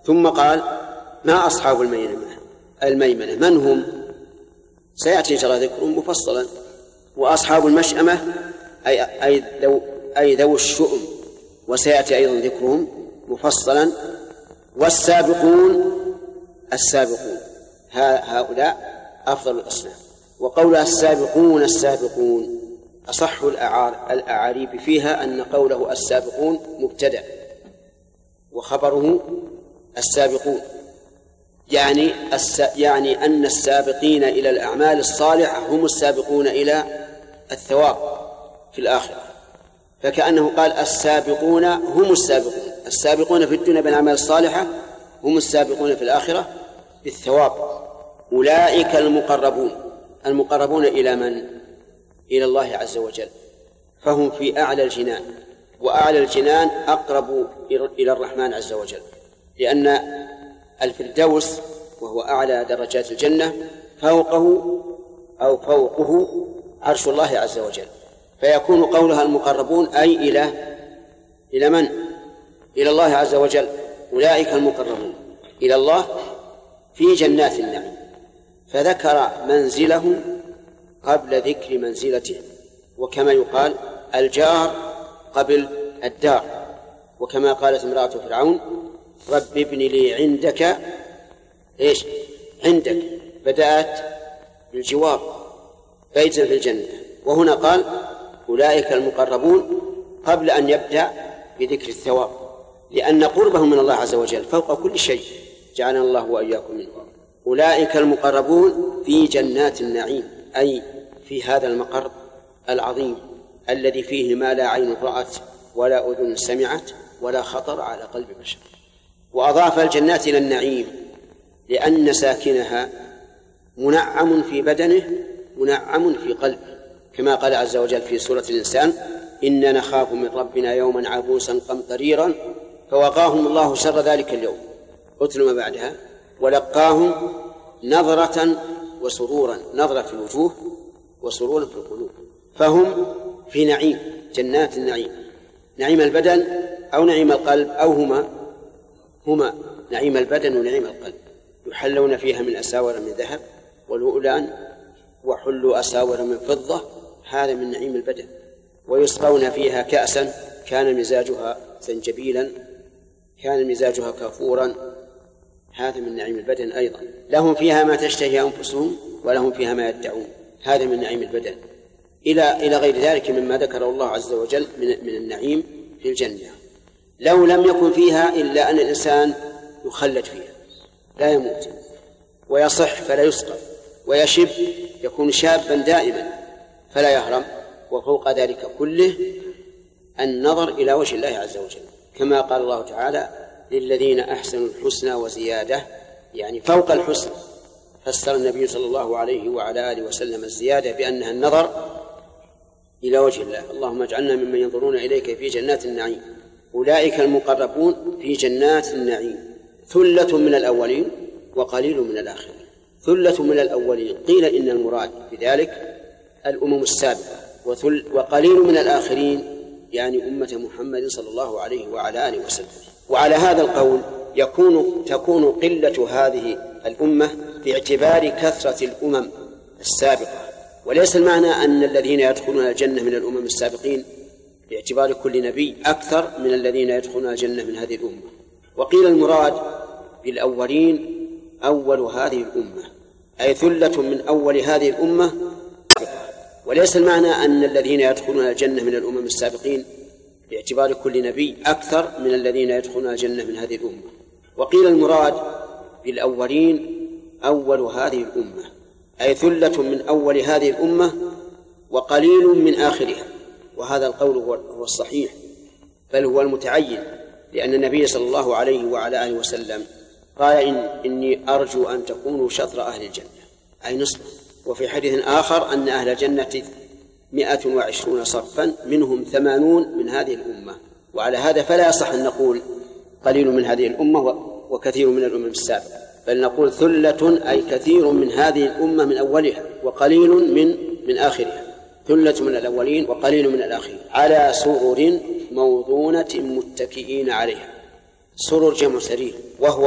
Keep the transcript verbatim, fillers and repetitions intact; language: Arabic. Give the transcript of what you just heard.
ثم قال ما أصحاب الميمنة الميمنة من هم؟ سيأتي ترى ذكرهم مفصلا. وأصحاب المشأمة أي, أي, ذو أي ذو الشؤم، وسيأتي أيضا ذكرهم مفصلا. والسابقون السابقون هؤلاء أفضل الأصناف. وقولها السابقون السابقون أصح الأعاريب فيها أن قوله السابقون مبتدأ وخبره السابقون، يعني يعني أن السابقين إلى الأعمال الصالحة هم السابقون إلى الثواب في الآخرة. فكأنه قال السابقون هم السابقون، السابقون في الدنيا بالأعمال الصالحة هم السابقون في الآخرة بالثواب. أولئك المقربون، المقربون إلى من؟ إلى الله عز وجل، فهم في أعلى الجنان، وأعلى الجنان أقرب إلى الرحمن عز وجل، لأن الفردوس وهو أعلى درجات الجنة فوقه أو فوقه عرش الله عز وجل. فيكون قولها المقربون أي إلى إلى من؟ إلى الله عز وجل. أولئك المقربون إلى الله في جنات النعيم، فذكر منزلهم قبل ذكر منزلتهم، وكما يقال الجار قبل الدار، وكما قالت امرأة فرعون رب ابن لي عندك إيش؟ عندك، بدأت بالجوار بيتا في الجنة. وهنا قال أولئك المقربون قبل أن يبدأ بذكر الثواب، لأن قربهم من الله عز وجل فوق كل شيء، جعلنا الله وإياكم منه. أولئك المقربون في جنات النعيم، أي في هذا المقر العظيم الذي فيه ما لا عين رأت ولا أذن سمعت ولا خطر على قلب بشر. وأضاف الجنات إلى النعيم لأن ساكنها منعم في بدنه منعم في قلبه، كما قال عز وجل في سورة الإنسان إنا نخاف من ربنا يوما عبوسا قمطريرا فوقاهم الله شر ذلك اليوم. أتل ما بعدها ولقاهم نظرة وسرورا، نظرة في الوجوه وسرورا في القلوب. فهم في نعيم، جنات النعيم، نعيم البدن أو نعيم القلب أو هما هما نعيم البدن ونعيم القلب. يحلون فيها من أساور من ذهب ولؤلؤا وحلوا أساور من فضة، هذا من نعيم البدن. ويسقون فيها كأسا كان مزاجها زنجبيلا كان مزاجها كافورا، هذا من نعيم البدن أيضا. لهم فيها ما تشتهي أنفسهم ولهم فيها ما يدعون، هذا من نعيم البدن، إلى إلى غير ذلك مما ذكر الله عز وجل من من النعيم في الجنة. لو لم يكن فيها إلا أن الإنسان يخلد فيها لا يموت، ويصح فلا يسقط، ويشب يكون شابا دائما فلا يهرم. وفوق ذلك كله النظر إلى وجه الله عز وجل، كما قال الله تعالى للذين أحسنوا الحسنى وزيادة، يعني فوق الحسن. فسر النبي صلى الله عليه وعلى آله وسلم الزيادة بأنها النظر إلى وجه الله. اللهم اجعلنا ممن ينظرون إليك في جنات النعيم. أولئك المقربون في جنات النعيم، ثلة من الأولين وقليل من الآخرين. ثلة من الأولين قيل إن المراد بذلك الأمم السابقة، وقليل من الآخرين يعني أمة محمد صلى الله عليه وعلى آله وسلم. وعلى هذا القول يكون تكون قلة هذه الأمة باعتبار كثرة الأمم السابقة، وليس المعنى أن الذين يدخلون الجنة من الأمم السابقين باعتبار كل نبي أكثر من الذين يدخلون الجنة من هذه الأمة. وقيل المراد بالأولين أول هذه الأمة، أي ثلة من أول هذه الأمة، وليس المعنى أن الذين يدخلون الجنة من الأمم السابقين باعتبار كل نبي أكثر من الذين يدخلون الجنة من هذه الأمة. وقيل المراد بالأولين أول هذه الأمة، أي ثلة من أول هذه الأمة وقليل من آخرها. وهذا القول هو الصحيح، بل هو المتعين، لأن النبي صلى الله عليه وعلى آله وسلم قال إن إني أرجو أن تكونوا شطر أهل الجنة، أي نصف. وفي حديث آخر أن أهل الجنة مئة وعشرون صفا منهم ثمانون من هذه الأمة. وعلى هذا فلا يصح أن نقول قليل من هذه الأمة وكثير من الأمم السابقة، بل نقول ثلة أي كثير من هذه الأمة من أولها وقليل من من آخرها. ثلة من الأولين وقليل من الآخرين على سرر موضونة متكئين عليها. سرر جمع سرير، وهو